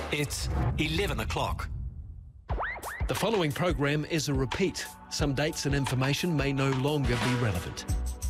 It's 11 o'clock. The following program is a repeat. Some dates and information may no longer be relevant.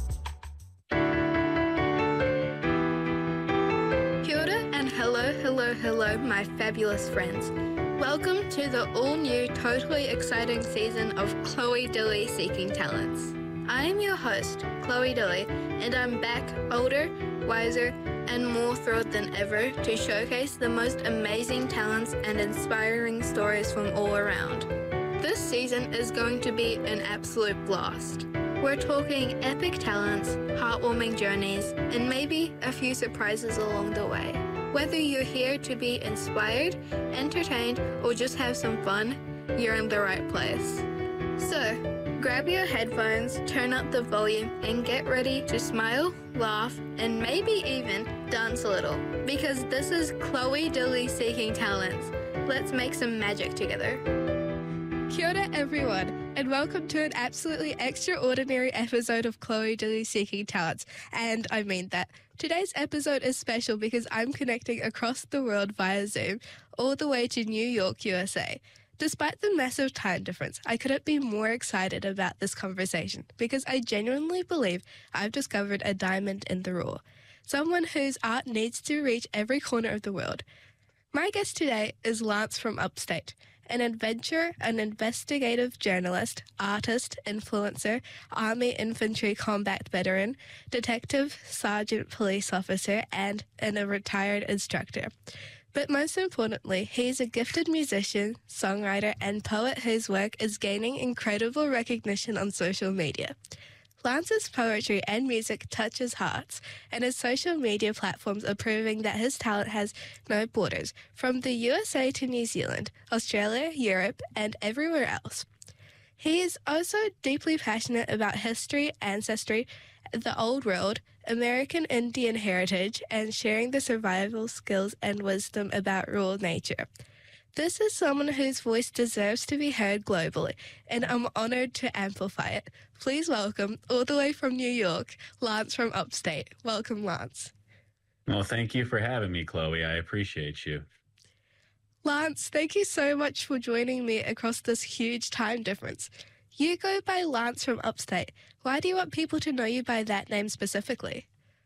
Kia ora and hello, my fabulous friends. Welcome to the all-new, totally exciting season of Chloe Dilly Seeking Talents. I am your host, Chloe Dilly, and I'm back older, wiser, and more thrilled than ever to showcase the most amazing talents and inspiring stories from all around. This season is going to be an absolute blast. We're talking epic talents, heartwarming journeys, and maybe a few surprises along the way. Whether you're here to be inspired, entertained, or just have some fun, you're in the right place. So, grab your headphones, turn up the volume, and get ready to smile, laugh, and maybe even dance a little. Because this is Chloe Dilly Seeking Talents. Let's make some magic together. Kia ora everyone, and welcome to an absolutely extraordinary episode of Chloe Dilly Seeking Talents. And I mean that. Today's episode is special because I'm connecting across the world via Zoom, all the way to New York, USA. Despite the massive time difference, I couldn't be more excited about this conversation because I genuinely believe I've discovered a diamond in the raw, someone whose art needs to reach every corner of the world. My guest today is Lance from Upstate, an adventurer, an investigative journalist, artist, influencer, Army Infantry combat veteran, detective, sergeant police officer, and a retired instructor. But most importantly, he's a gifted musician, songwriter, and poet whose work is gaining incredible recognition on social media. Lance's poetry and music touches hearts, and his social media platforms are proving that his talent has no borders, from the USA to New Zealand, Australia, Europe, and everywhere else. He is also deeply passionate about history, ancestry, the old world, American Indian heritage, and sharing the survival skills and wisdom about rural nature. This is someone whose voice deserves to be heard globally, and I'm honored to amplify it. Please welcome, all the way from New York, Lance from Upstate. Welcome, Lance. Well, thank you for having me, Chloe. I appreciate you. Lance, thank you so much for joining me across this huge time difference. You go by Lance from Upstate. Why do you want people to know you by that name specifically?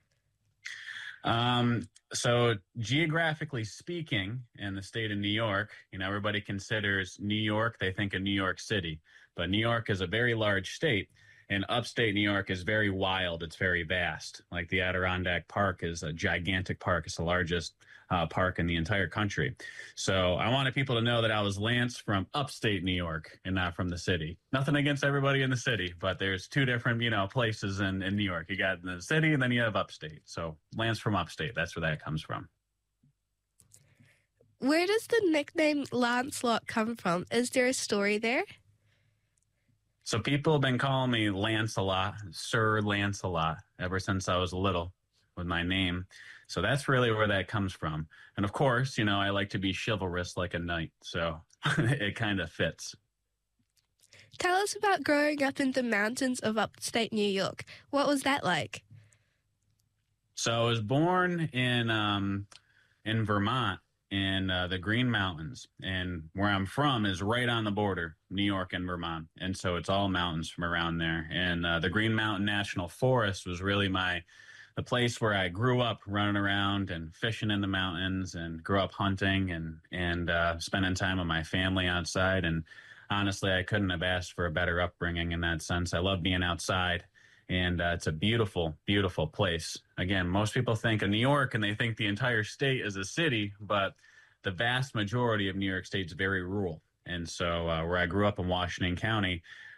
So geographically speaking, in the state of New York, everybody considers New York, they think of New York City. But New York is a very large state, and upstate New York is very wild. It's very vast. Like the Adirondack Park is a gigantic park. It's the largest park in the entire country. So I wanted people to know that I was Lance from upstate New York and not from the city. Nothing against everybody in the city, but there's two different, places in New York. You got the city and then you have upstate. So Lance from upstate, that's where that comes from. Where does the nickname Lancelot come from? Is there a story there? So people have been calling me Lancelot, Sir Lancelot, ever since I was little with my name. So that's really where that comes from. And of course, I like to be chivalrous like a knight. So it kind of fits. Tell us about growing up in the mountains of upstate New York. What was that like? So I was born in Vermont, in the Green Mountains. And where I'm from is right on the border, New York and Vermont. And so it's all mountains from around there. And the Green Mountain National Forest was really the place where I grew up running around and fishing in the mountains, and grew up hunting and spending time with my family outside. And honestly, I couldn't have asked for a better upbringing in that sense. I love being outside, and it's a beautiful, beautiful place. Again, most people think of New York and they think the entire state is a city, but the vast majority of New York State is very rural. And so where I grew up in Washington County,